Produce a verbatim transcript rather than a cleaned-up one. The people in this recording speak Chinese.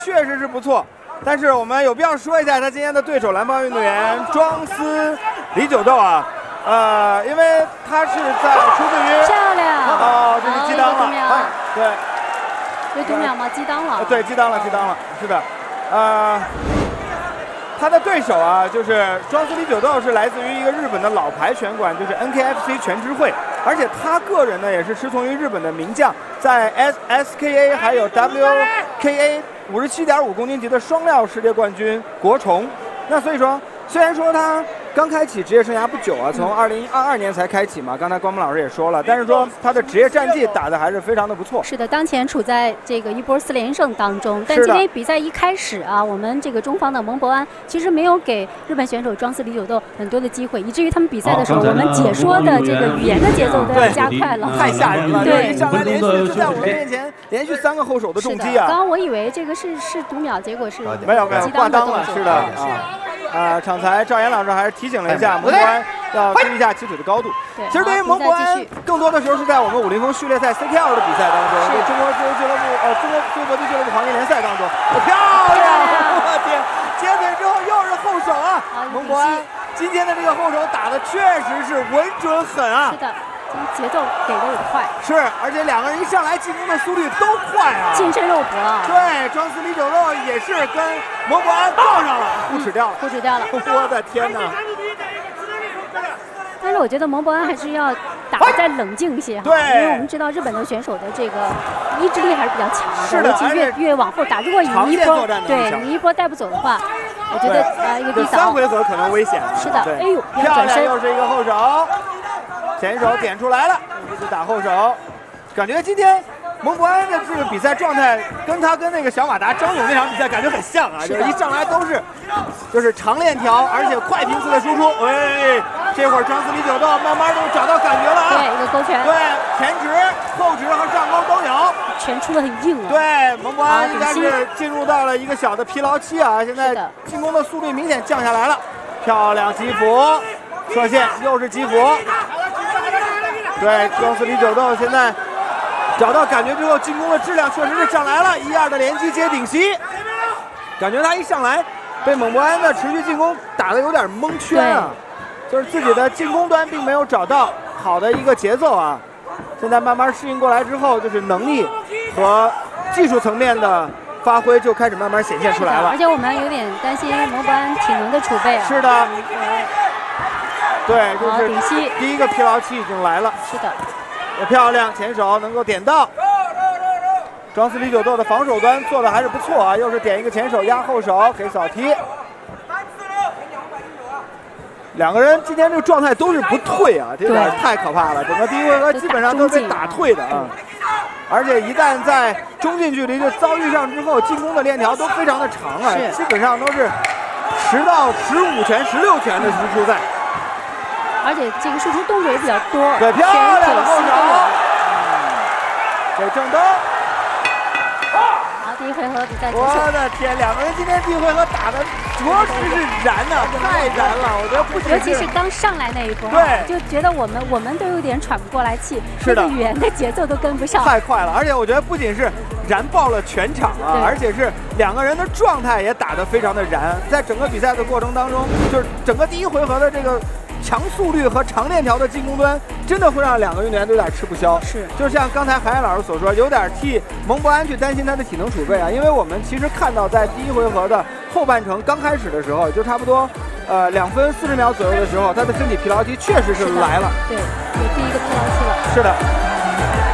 确实是不错。但是我们有必要说一下他今天的对手蓝帮运动员庄司李九斗啊，呃，因为他是在出自于漂亮哦，这是击裆了，哎，对， 有读秒吗？击裆了， 对，击裆了，击裆了，是的，呃。他的对手啊，就是庄司李九斗，是来自于一个日本的老牌拳馆，就是 N K F C 全智慧，而且他个人呢也是师从于日本的名将，在 S S K A 还有 W K A 五十七点五公斤级的双料世界冠军国虫。那所以说，虽然说他刚开启职业生涯不久啊，从二零二二年才开启嘛，刚才关木老师也说了，但是说他的职业战绩打得还是非常的不错。 是的，当前处在这个一波四连胜当中，但今天比赛一开始啊，我们这个中方的蒙博安其实没有给日本选手庄司李九斗很多的机会，以至于他们比赛的时候，我们解说的这个语言的节奏都要加快了， 太吓人了。 对， 一上来连续就在我们面前连续三个后手的重击啊！ 刚刚我以为这个是是读秒，结果是没有没有挂裆了，是的啊。啊，场裁赵岩老师还是提醒了一下蒙博安要注意一下起腿的高度。其实对于蒙博安，更多的时候是在我们武林风序列赛 C K L 的比赛当中，中国自由俱乐部呃中国自由搏击俱乐部行业联赛当中，漂亮！我天，接腿之后又是后手啊！蒙博安今天的这个后手打的确实是稳准狠啊！ 是的。节奏给的也快， 是，而且两个人一上来进攻的速率都快啊， 近身肉搏啊。 对，庄司李九斗也是跟蒙博安撞上了，互齿掉了， 互齿掉了。 我的天哪！ 但是我觉得蒙博安还是要打得再冷静一些哈， 对， 因为我们知道日本的选手的这个意志力还是比较强的， 是的， 尤其越越往后打，如果你一波对你一波带不走的话，我觉得呃一个低扫， 三回合可能危险。 是的，哎呦， 漂亮，又是一个后手。前手点出来了，一直打后手，感觉今天蒙博安的这个比赛状态跟他跟那个小马达张勇那场比赛感觉很像啊，就是一上来都是就是长链条，而且快频次的输出。哎，这会儿庄司李九斗慢慢都找到感觉了啊， 对，一个勾拳， 对，前直、后直和上勾都有， 拳出的很硬啊。 对，蒙博安应该是进入到了一个小的疲劳期啊，现在进攻的速率明显降下来了，漂亮击腹，侧线又是击腹。对，庄司李九斗现在找到感觉之后，进攻的质量确实是上来了，一二的连击接顶膝，感觉他一上来被蒙博安的持续进攻打得有点蒙圈啊，就是自己的进攻端并没有找到好的一个节奏啊。现在慢慢适应过来之后，就是能力和技术层面的发挥就开始慢慢显现出来了。 而且我们有点担心蒙博安体能的储备啊。 是的。对，就是顶膝， 第一个疲劳期已经来了。 是的， 也漂亮，前手能够点到。庄司李九斗的防守端做的还是不错啊，又是点一个前手压后手给扫踢。两个人今天这个状态都是不退啊，这点太可怕了。整个第一回合基本上都是被打退的啊，而且一旦在中近距离就遭遇上之后，进攻的链条都非常的长啊，基本上都是十到十五拳、十六拳的输出在。 而且这个输出动作也比较多， 对，漂亮的后手，给正蹬。 好，第一回合比赛结束。 我的天，两个人今天第一回合打的着实是燃呐、啊，太燃了！我觉得不仅尤其是刚上来那一波， 对， 就觉得我们我们都有点喘不过来气， 是的， 语言的节奏都跟不上， 太快了。而且我觉得不仅是燃爆了全场啊，而且是两个人的状态也打得非常的燃。在整个比赛的过程当中，就是整个第一回合的这个。强速率和长链条的进攻端，真的会让两个运动员都有点吃不消。 是， 就像刚才韩岩老师所说，有点替蒙博安去担心他的体能储备啊，因为我们其实看到在第一回合的后半程刚开始的时候，就差不多呃两分四十秒左右的时候，他的身体疲劳期确实是来了。 对，有第一个疲劳期了。 是的。